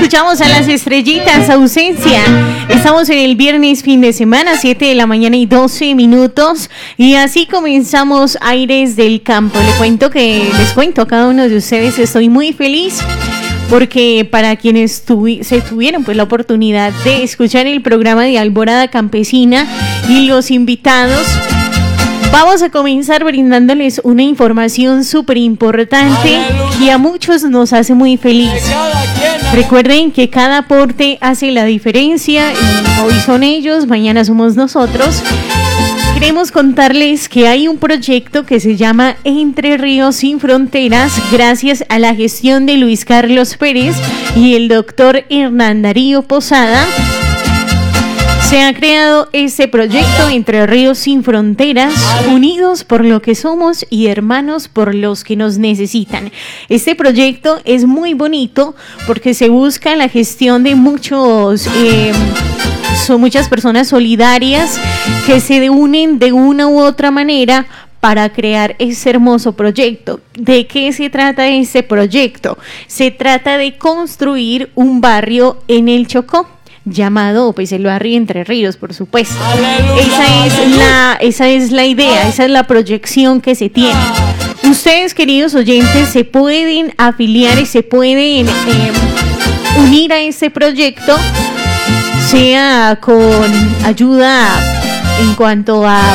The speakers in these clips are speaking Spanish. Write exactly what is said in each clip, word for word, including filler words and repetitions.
Escuchamos a las estrellitas, Ausencia. Estamos en el viernes fin de semana, siete de la mañana y doce minutos. Y así comenzamos Aires del Campo. Le cuento que, les cuento a cada uno de ustedes, estoy muy feliz porque para quienes tuvi- se tuvieron pues la oportunidad de escuchar el programa de Alborada Campesina y los invitados, vamos a comenzar brindándoles una información súper importante y a muchos nos hace muy feliz. Recuerden que cada aporte hace la diferencia y hoy son ellos, mañana somos nosotros. Queremos contarles que hay un proyecto que se llama Entre Ríos Sin Fronteras, gracias a la gestión de Luis Carlos Pérez y el doctor Hernán Darío Posada. Se ha creado este proyecto Entre Ríos Sin Fronteras, unidos por lo que somos y hermanos por los que nos necesitan. Este proyecto es muy bonito porque se busca la gestión de muchos, eh, son muchas personas solidarias que se unen de una u otra manera para crear ese hermoso proyecto. ¿De qué se trata este proyecto? Se trata de construir un barrio en el Chocó, llamado pues el barrio Entre Ríos, por supuesto. Aleluya, esa es aleluya. la esa es la idea, esa es la proyección que se tiene. Ustedes, queridos oyentes, se pueden afiliar y se pueden eh, unir a este proyecto, sea con ayuda en cuanto a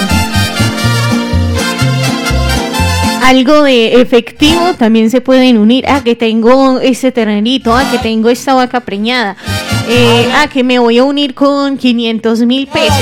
algo de efectivo, también se pueden unir. Ah, que tengo ese terrenito, ah, que tengo esta vaca preñada, eh, ah, que me voy a unir con quinientos mil pesos.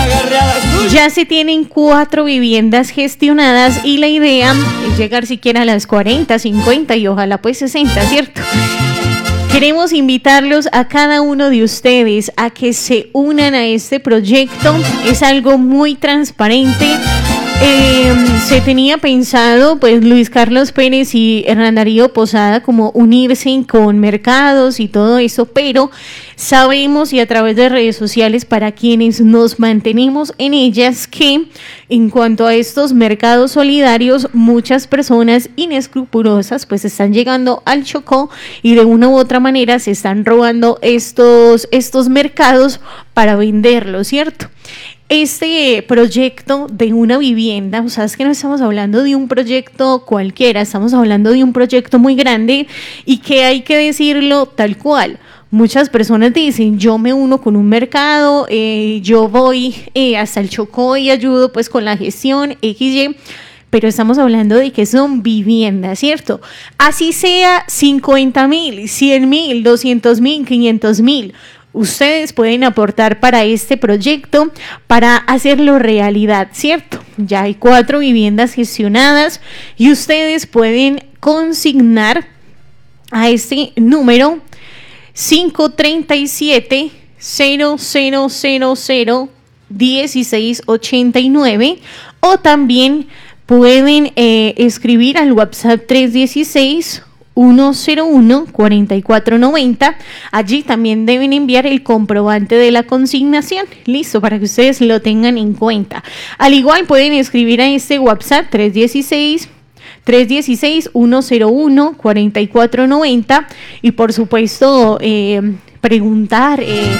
Ya se tienen cuatro viviendas gestionadas y la idea es llegar siquiera a las cuarenta, cincuenta y ojalá pues sesenta, ¿cierto? Queremos invitarlos a cada uno de ustedes a que se unan a este proyecto. Es algo muy transparente. Eh, se tenía pensado, pues, Luis Carlos Pérez y Hernán Darío Posada como unirse con mercados y todo eso, pero sabemos y a través de redes sociales para quienes nos mantenemos en ellas que en cuanto a estos mercados solidarios, muchas personas inescrupulosas pues están llegando al Chocó y de una u otra manera se están robando estos, estos mercados para venderlos, ¿cierto? Este proyecto de una vivienda, o sea, es que no estamos hablando de un proyecto cualquiera, estamos hablando de un proyecto muy grande y que hay que decirlo tal cual. Muchas personas dicen, yo me uno con un mercado, eh, yo voy eh, hasta el Chocó y ayudo pues con la gestión equis ye, pero estamos hablando de que son viviendas, ¿cierto? Así sea cincuenta mil, cien mil, doscientos mil, quinientos mil. Ustedes pueden aportar para este proyecto, para hacerlo realidad, ¿cierto? Ya hay cuatro viviendas gestionadas y ustedes pueden consignar a este número cinco tres siete, cero cero cero cero, uno seis ocho nueve o también pueden eh, escribir al WhatsApp tres uno seis, uno cero uno, cuatro cuatro nueve cero. Allí también deben enviar el comprobante de la consignación, listo, para que ustedes lo tengan en cuenta. Al igual pueden escribir a este WhatsApp tres uno seis, tres uno seis, uno cero uno, cuatro cuatro nueve cero y por supuesto eh, preguntar eh,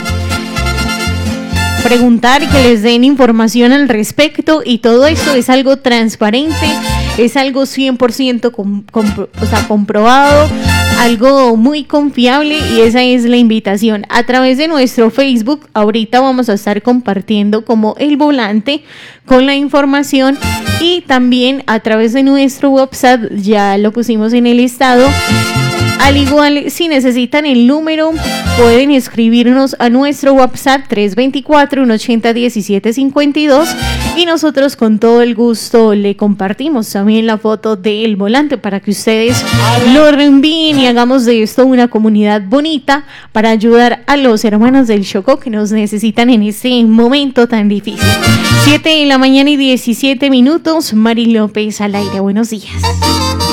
preguntar que les den información al respecto y todo esto es algo transparente, es algo cien por ciento com, com, o sea, comprobado, algo muy confiable y esa es la invitación. A través de nuestro Facebook, ahorita vamos a estar compartiendo como el volante con la información y también a través de nuestro WhatsApp, ya lo pusimos en el estado. Al igual, si necesitan el número, pueden escribirnos a nuestro WhatsApp tres dos cuatro, uno ocho cero, uno siete cinco dos y nosotros con todo el gusto le compartimos también la foto del volante para que ustedes lo reenvíen y hagamos de esto una comunidad bonita para ayudar a los hermanos del Chocó que nos necesitan en este momento tan difícil. siete de la mañana y diecisiete minutos, Mari López al aire. Buenos días.